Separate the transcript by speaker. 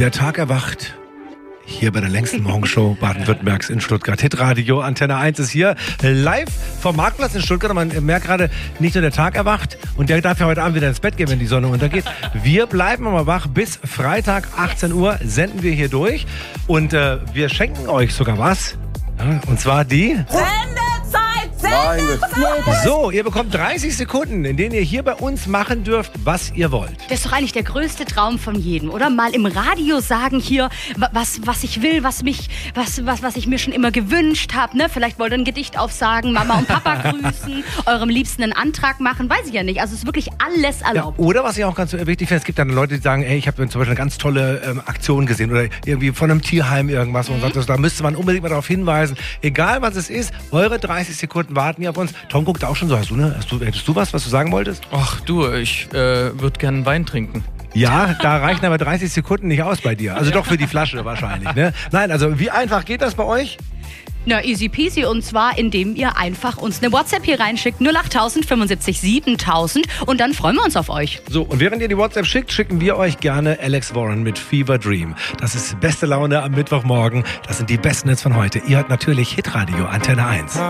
Speaker 1: Der Tag erwacht. Hier bei der längsten Morgenshow Baden-Württembergs in Stuttgart. Hitradio, Antenne 1 ist hier live vom Marktplatz in Stuttgart. Man merkt gerade, nicht nur der Tag erwacht und der darf ja heute Abend wieder ins Bett gehen, wenn die Sonne untergeht. Wir bleiben aber wach. Bis Freitag 18 Uhr senden wir hier durch und wir schenken euch sogar was. Ja, und zwar die... So, ihr bekommt 30 Sekunden, in denen ihr hier bei uns machen dürft, was ihr wollt.
Speaker 2: Das ist doch eigentlich der größte Traum von jedem, oder? Mal im Radio sagen hier, was ich will, was ich mir schon immer gewünscht habe. Ne? Vielleicht wollt ihr ein Gedicht aufsagen, Mama und Papa grüßen, eurem Liebsten einen Antrag machen, weiß ich ja nicht. Also es ist wirklich alles erlaubt.
Speaker 1: Ja, oder was ich auch ganz wichtig finde, es gibt dann Leute, die sagen, ey, ich habe zum Beispiel eine ganz tolle Aktion gesehen oder irgendwie von einem Tierheim irgendwas und sagt, da müsste man unbedingt mal darauf hinweisen. Egal was es ist, eure 30 Sekunden warten ja auf uns. Tom guckt auch schon so. Hättest du was du sagen wolltest?
Speaker 3: Ach du, ich würde gerne Wein trinken.
Speaker 1: Ja, da reichen aber 30 Sekunden nicht aus bei dir. Also doch für die Flasche wahrscheinlich, ne? Nein, also wie einfach geht das bei euch?
Speaker 2: Na, easy peasy, und zwar indem ihr einfach uns eine WhatsApp hier reinschickt, 08000 75 7000, und dann freuen wir uns auf euch.
Speaker 1: So, und während ihr die WhatsApp schickt, schicken wir euch gerne Alex Warren mit Fever Dream. Das ist beste Laune am Mittwochmorgen. Das sind die besten Hits von heute. Ihr hört natürlich Hitradio Antenne 1.